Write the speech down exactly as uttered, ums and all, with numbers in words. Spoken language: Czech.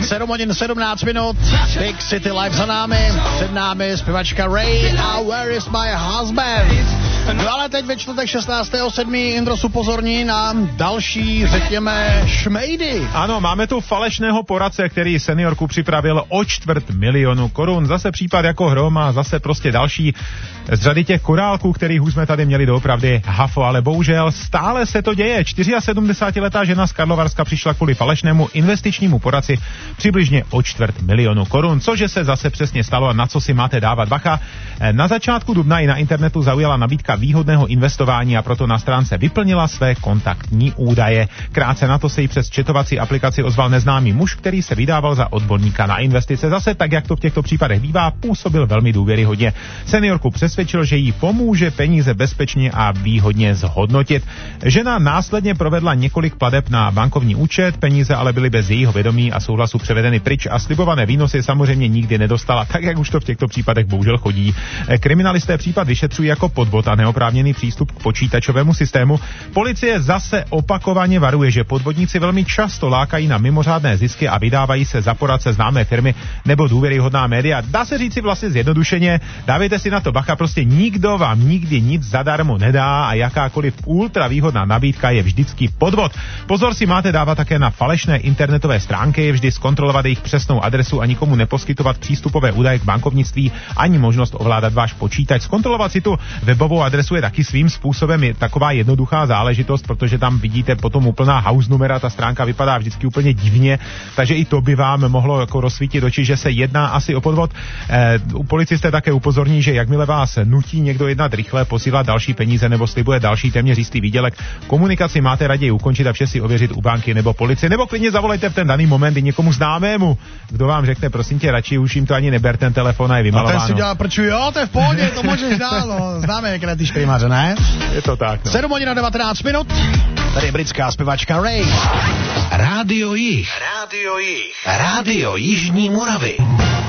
sedm hodin sedmnáct minut, Big City Live za námi, před námi zpěvačka Ray a Where is my husband? No ale teď ve čtvrtek šestnáctého sedmého Indros upozorní na další, řekněme, šmejdy. Ano, máme tu falešného poradce, který seniorku připravil o čtvrt milionu korun. Zase případ jako hrom a zase prostě další z řady těch korálků, kterých už jsme tady měli doopravdy hafo, ale bohužel stále se to děje. sedmdesátičtyřletá žena z Karlovarska přišla kvůli falešnému investičnímu poradci přibližně o čtvrt milionu korun, cože se zase přesně stalo a na co si máte dávat bacha. Na začátku dubna i na internetu zaujala nabídka výhodného investování a proto na stránce vyplnila své kontaktní údaje. Krátce na to se jí přes chatovací aplikaci ozval neznámý muž, který se vydával za odborníka na investice. Zase tak, jak to v těchto případech bývá, působil velmi důvěryhodně. Seniorku přesvědčil, že jí pomůže peníze bezpečně a výhodně zhodnotit. Žena následně provedla několik plateb na bankovní účet, peníze ale byly bez jejího vědomí a souhlasu převedeny pryč a slibované výnosy samozřejmě nikdy nedostala, tak jak už to v těchto případech bohužel chodí. Kriminalisté případ vyšetřují jako podvod a neoprávněný přístup k počítačovému systému. Policie zase opakovaně varuje, že podvodníci velmi často lákají na mimořádné zisky a vydávají se za poradce známé firmy nebo důvěryhodná média. Dá se říci vlastně zjednodušeně, dávejte si na to bacha, prostě nikdo vám nikdy nic zadarmo nedá a jakákoliv ultra výhodná nabídka je vždycky podvod. Pozor si máte dávat také na falešné internetové stránky, vždy zkontrolovat jejich přesnou adresu a nikomu neposkytovat přístupové údaje k bankovnictví ani možnost ovládat váš počítač. Zkontrolovat si tu webovou adresu je taky svým způsobem je taková jednoduchá záležitost, protože tam vidíte potom úplná house numera, ta stránka vypadá vždycky úplně divně, takže i to by vám mohlo jako rozsvítit oči, že se jedná asi o podvod. E, policisté také upozorní, že jakmile vás nutí někdo jednat rychle, posílat další peníze nebo slibuje další téměř jistý výdělek, komunikaci máte raději ukončit a vše si ověřit u banky nebo policie, nebo klidně zavolejte v ten daný moment i někomu známému, kdo vám řekne, prosím tě, radši už jim to ani neber, ten telefon a je vymalováno. A ten si dělá prču, jo, to je v pohodě, to můžeš dál, no. Známe někde ty šprimaře, ne? Je to tak, no. sedm hodin a devatenáct minut, tady je britská zpěvačka Ray. Rádio Jih. Rádio Jih. Rádio Jižní Moravy.